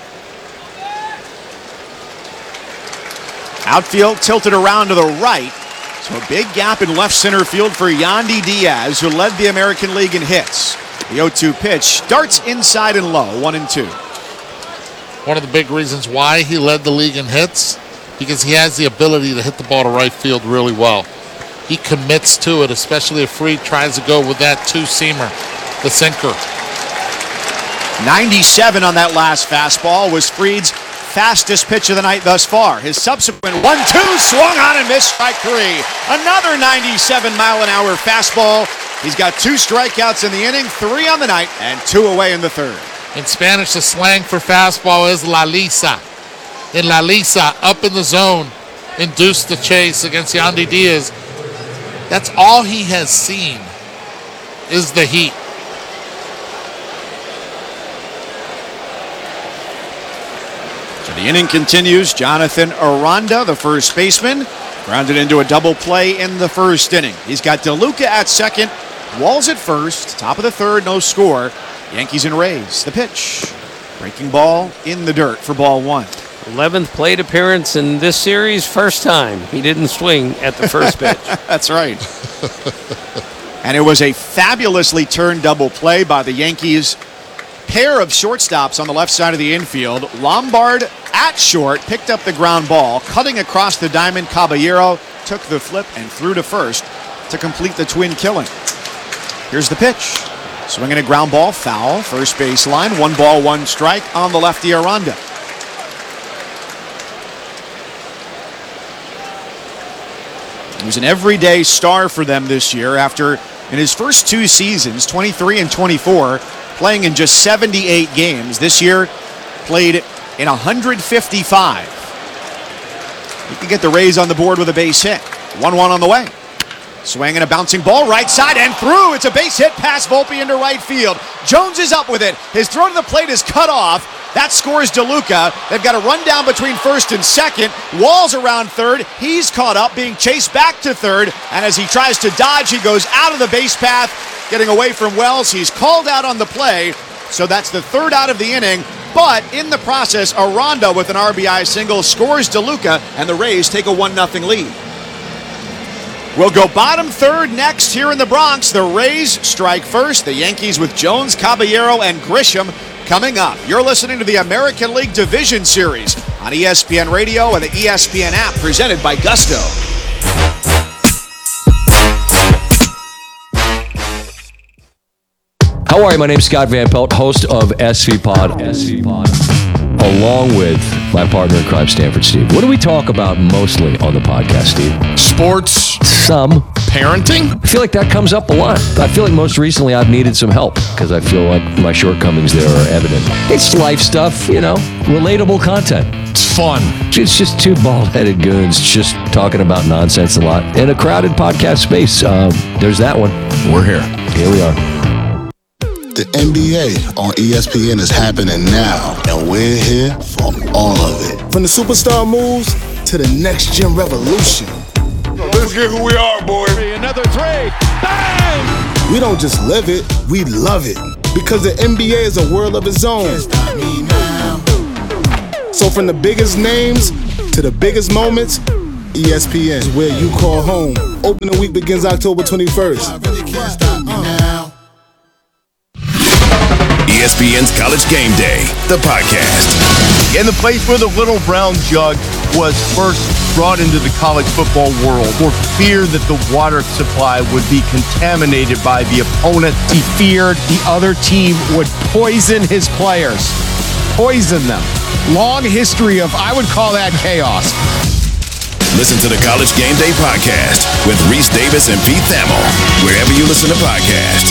Outfield tilted around to the right. So a big gap in left center field for Yandy Diaz, who led the American League in hits. The 0-2 pitch darts inside and low, 1-2. One of the big reasons why he led the league in hits, because he has the ability to hit the ball to right field really well. He commits to it, especially if Fried tries to go with that two-seamer, the sinker. 97 on that last fastball was Fried's fastest pitch of the night thus far. His subsequent 1-2 swung on and missed strike three. Another 97-mile-an-hour fastball. He's got 2 strikeouts in the inning, 3 on the night, and 2 away in the third. In Spanish, the slang for fastball is La Lisa. In La Lisa, up in the zone, induced the chase against Yandy Diaz. That's all he has seen is the heat. So the inning continues. Jonathan Aranda, the first baseman, grounded into a double play in the first inning. He's got DeLuca at second, Walls at first, top of the third, no score. Yankees and Rays. The pitch. Breaking ball in the dirt for ball one. 11th plate appearance in this series, first time he didn't swing at the first pitch. That's right. And it was a fabulously turned double play by the Yankees. Pair of shortstops on the left side of the infield. Lombard at short picked up the ground ball, cutting across the diamond. Caballero took the flip and threw to first to complete the twin killing. Here's the pitch. Swinging a ground ball, foul, first baseline, 1-1 strike on the lefty Aranda. He was an everyday star for them this year after, in his first 2 seasons, 23 and 24, playing in just 78 games. This year, played in 155. He could get the Rays on the board with a base hit. 1-1 on the way. Swinging a bouncing ball, right side and through. It's a base hit past Volpe into right field. Jones is up with it. His throw to the plate is cut off. That scores DeLuca. They've got a rundown between first and second. Walls around third. He's caught up, being chased back to third. And as he tries to dodge, he goes out of the base path, getting away from Wells. He's called out on the play. So that's the third out of the inning. But in the process, Aranda with an RBI single scores DeLuca, and the Rays take a 1-0 lead. We'll go bottom third next here in the Bronx. The Rays strike first. The Yankees with Jones, Caballero, and Grisham coming up. You're listening to the American League Division Series on ESPN Radio and the ESPN app, presented by Gusto. How are you? My name's Scott Van Pelt, host of SV Pod. Along with my partner in crime, Stanford Steve. What do we talk about mostly on the podcast, Steve? Sports. Some. Parenting? I feel like that comes up a lot. I feel like most recently I've needed some help because I feel like my shortcomings there are evident. It's life stuff, relatable content. It's fun. It's just 2 bald-headed goons just talking about nonsense a lot in a crowded podcast space. There's that one. We're here. Here we are. The NBA on ESPN is happening now, and we're here for all of it. From the superstar moves to the next-gen revolution. Let's get who we are, boy. Another 3. Bang! We don't just live it, we love it. Because the NBA is a world of its own. So from the biggest names to the biggest moments, ESPN is where you call home. Opening week begins October 21st. ESPN's College Game Day, the podcast. In the place where the little brown jug was first brought into the college football world for fear that the water supply would be contaminated by the opponent. He feared the other team would poison his players. Poison them. Long history of, I would call that chaos. Listen to the College Game Day podcast with Reese Davis and Pete Thamel, wherever you listen to podcasts.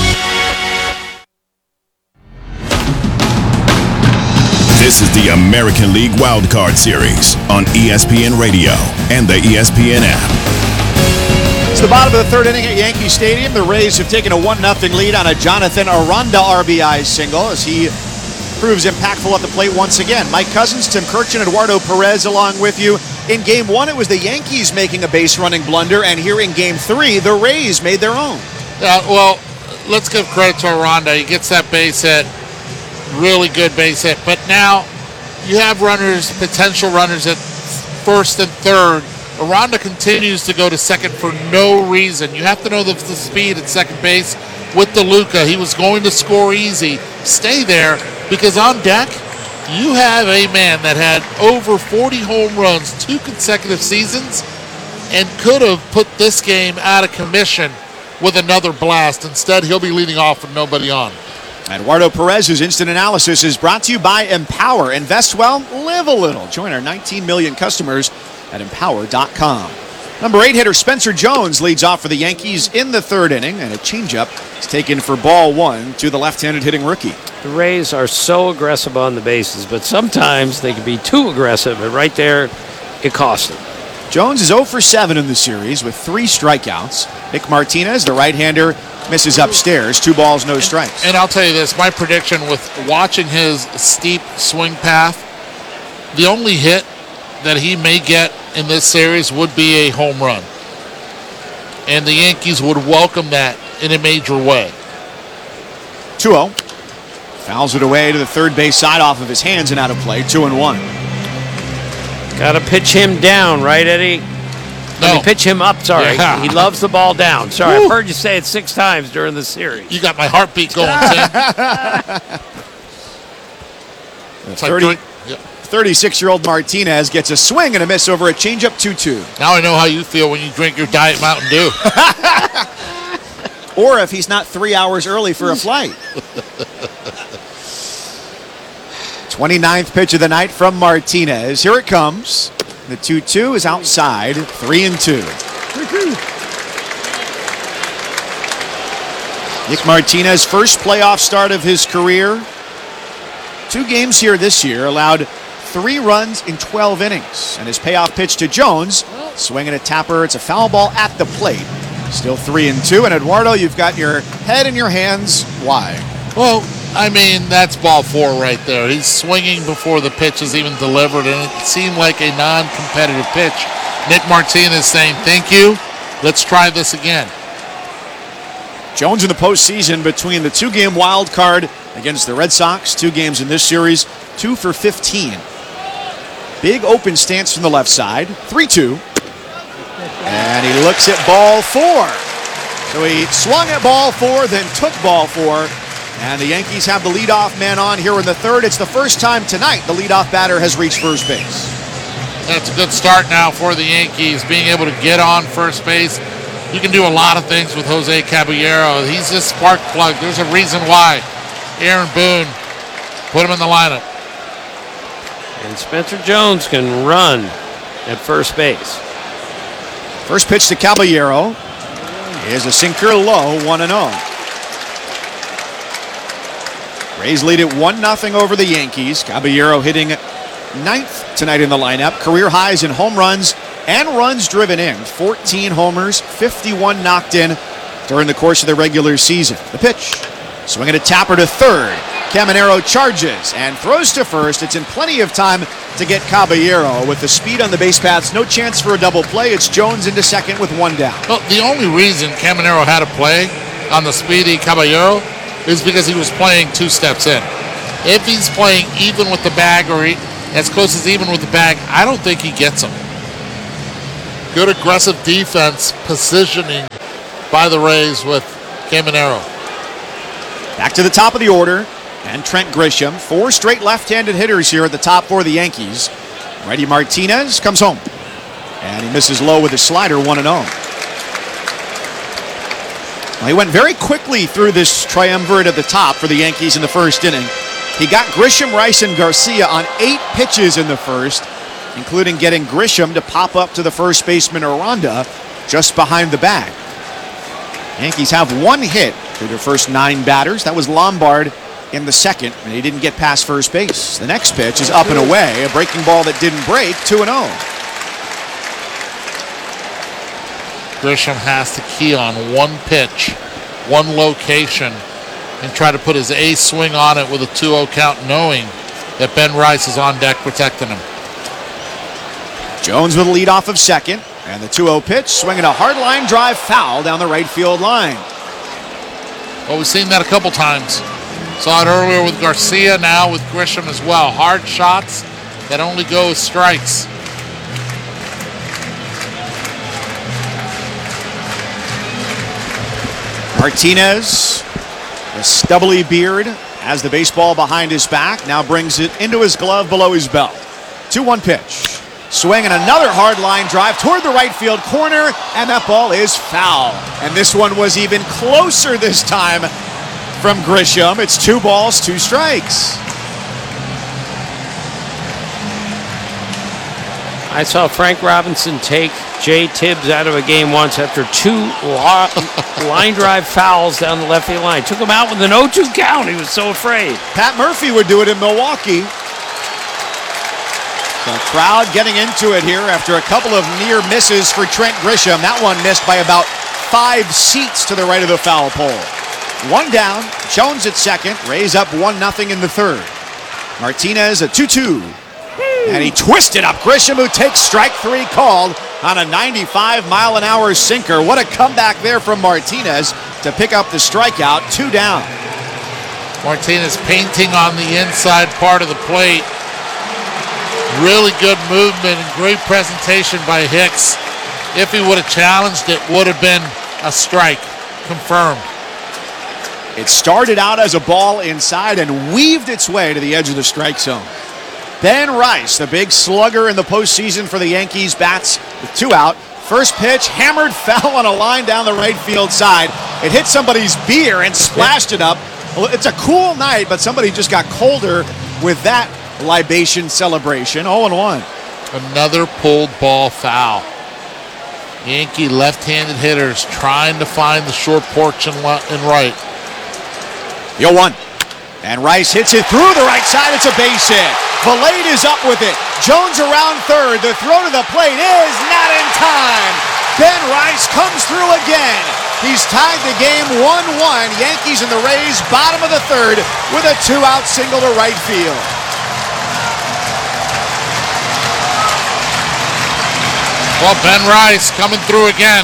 This is the American League Wildcard Series on ESPN Radio and the ESPN app. It's the bottom of the third inning at Yankee Stadium. The Rays have taken a 1-0 lead on a Jonathan Aranda RBI single as he proves impactful at the plate once again. Mike Cousins, Tim Kirchin, Eduardo Perez along with you. In Game 1, it was the Yankees making a base-running blunder, and here in Game 3, the Rays made their own. Yeah, well, let's give credit to Aranda. He gets that base hit. Really good base hit. But now you have runners, potential runners at first and third. Aranda continues to go to second for no reason. You have to know the speed at second base with DeLuca. He was going to score easy. Stay there because on deck, you have a man that had over 40 home runs 2 consecutive seasons and could have put this game out of commission with another blast. Instead, he'll be leading off with nobody on. Eduardo Perez's instant analysis is brought to you by Empower. Invest well, live a little. Join our 19 million customers at Empower.com. Number 8 hitter Spencer Jones leads off for the Yankees in the third inning, and a changeup is taken for ball 1 to the left-handed hitting rookie. The Rays are so aggressive on the bases, but sometimes they can be too aggressive, and right there, it costs them. Jones is 0 for 7 in the series with 3 strikeouts. Nick Martinez, the right-hander, misses upstairs. 2 balls, no strikes. And I'll tell you this, my prediction with watching his steep swing path, the only hit that he may get in this series would be a home run. And the Yankees would welcome that in a major way. 2-0. Fouls it away to the third base side off of his hands and out of play. 2-1. Got to pitch him down, right, Eddie? No. I mean, pitch him up, sorry. Yeah. He loves the ball down. Sorry, I've heard you say it 6 times during the series. You got my heartbeat going, Tim. 36-year-old Martinez gets a swing and a miss over a changeup 2-2. Now I know how you feel when you drink your Diet Mountain Dew. Or if he's not 3 hours early for a flight. 29th pitch of the night from Martinez. Here it comes. The 2-2 is outside. 3-2. Nick Martinez, first playoff start of his career. 2 games here this year, allowed 3 runs in 12 innings. And his payoff pitch to Jones, swinging a tapper. It's a foul ball at the plate. Still 3-2. And Eduardo, you've got your head in your hands. Why? Well, I mean, that's ball 4 right there. He's swinging before the pitch is even delivered, and it seemed like a non-competitive pitch. Nick Martinez saying, thank you, let's try this again. Jones in the postseason between the 2-game wild card against the Red Sox, 2 games in this series, 2 for 15. Big open stance from the left side, 3-2. And he looks at ball 4. So he swung at ball 4, then took ball 4. And the Yankees have the leadoff man on here in the third. It's the first time tonight the leadoff batter has reached first base. That's a good start now for the Yankees, being able to get on first base. You can do a lot of things with Jose Caballero. He's a spark plug. There's a reason why Aaron Boone put him in the lineup. And Spencer Jones can run at first base. First pitch to Caballero is a sinker low, 1-0. Rays lead it 1-0 over the Yankees. Caballero hitting 9th tonight in the lineup. Career highs in home runs and runs driven in. 14 homers, 51 knocked in during the course of the regular season. The pitch, swinging a tapper to third. Caminero charges and throws to first. It's in plenty of time to get Caballero. With the speed on the base paths, no chance for a double play. It's Jones into second with 1 down. Well, the only reason Caminero had a play on the Speedy Caballero is because he was playing 2 steps in. If he's playing even with the bag or as close as even with the bag, I don't think he gets him. Good aggressive defense positioning by the Rays with Caminero. Back to the top of the order, and Trent Grisham. 4 straight left-handed hitters here at the top for the Yankees. Righty Martinez comes home, and he misses low with a slider, 1-0. Well, he went very quickly through this triumvirate at the top for the Yankees in the first inning. He got Grisham, Rice, and Garcia on 8 pitches in the first, including getting Grisham to pop up to the first baseman Aranda just behind the bag. Yankees have 1 hit through their first 9 batters. That was Lombard in the second, and he didn't get past first base. The next pitch is up and away, a breaking ball that didn't break, 2-0. Grisham has to key on 1 pitch, 1 location, and try to put his ace swing on it with a 2-0 count, knowing that Ben Rice is on deck protecting him. Jones with a lead off of second, and the 2-0 pitch, swinging a hard line drive foul down the right field line. Well, we've seen that a couple times. Saw it earlier with Garcia, now with Grisham as well. Hard shots that only go as strikes. Martinez, the stubbly beard, has the baseball behind his back, now brings it into his glove below his belt. 2-1 pitch. Swinging another hard line drive toward the right field corner, and that ball is foul. And this one was even closer this time from Grisham. It's 2 balls, 2 strikes. I saw Frank Robinson take Jay Tibbs out of a game once after 2 line drive fouls down the left field line. Took him out with an 0-2 count. He was so afraid. Pat Murphy would do it in Milwaukee. The crowd getting into it here after a couple of near misses for Trent Grisham. That one missed by about 5 seats to the right of the foul pole. 1 down, Jones at second, Rays up 1-0 in the third. Martinez at 2-2. And he twisted up Grisham, who takes strike 3 called on a 95-mile-an-hour sinker. What a comeback there from Martinez to pick up the strikeout. 2 down. Martinez painting on the inside part of the plate. Really good movement and great presentation by Hicks. If he would have challenged it, would have been a strike. Confirmed. It started out as a ball inside and weaved its way to the edge of the strike zone. Ben Rice, the big slugger in the postseason for the Yankees, bats with 2 out. First pitch, hammered foul on a line down the right field side. It hit somebody's beer and splashed it up. Well, it's a cool night, but somebody just got colder with that libation celebration. 0-1. Another pulled ball foul. Yankee left-handed hitters trying to find the short porch and right. 0-1. And Rice hits it through the right side. It's a base hit. Valade is up with it. Jones around third. The throw to the plate is not in time. Ben Rice comes through again. He's tied the game 1-1. Yankees and the Rays, bottom of the third, with a 2-out single to right field. Well, Ben Rice coming through again.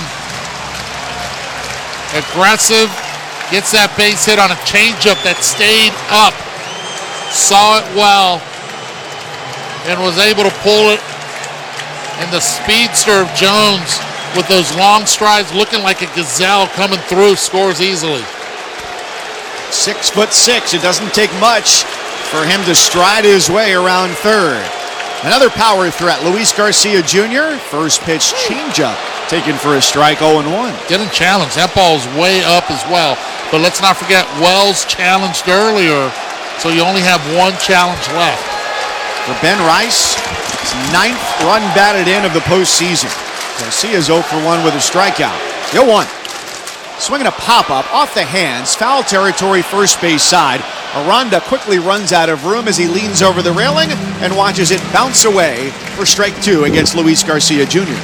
Aggressive. Gets that base hit on a changeup that stayed up. Saw it well. And was able to pull it. And the speedster of Jones with those long strides looking like a gazelle coming through scores easily. 6'6". It doesn't take much for him to stride his way around third. Another power threat, Luis Garcia Jr. First pitch changeup taken for a strike, 0-1. Getting challenged. That ball's way up as well. But let's not forget, Wells challenged earlier, so you only have 1 challenge left. For Ben Rice, his 9th run batted in of the postseason. Garcia's 0 for 1 with a strikeout. 0-1. Swinging a pop-up off the hands, foul territory first base side. Aranda quickly runs out of room as he leans over the railing and watches it bounce away for strike 2 against Luis Garcia Jr.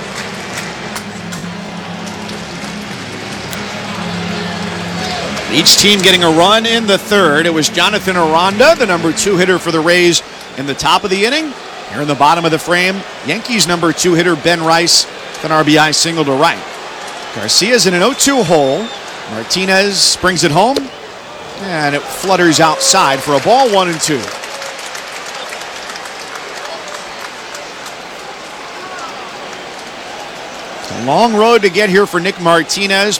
Each team getting a run in the third. It was Jonathan Aranda, the number 2 hitter for the Rays, in the top of the inning. Here in the bottom of the frame, Yankees number 2 hitter Ben Rice with an RBI single to right. Garcia's in an 0-2 hole. Martinez brings it home, and it flutters outside for a ball, 1-2. It's a long road to get here for Nick Martinez.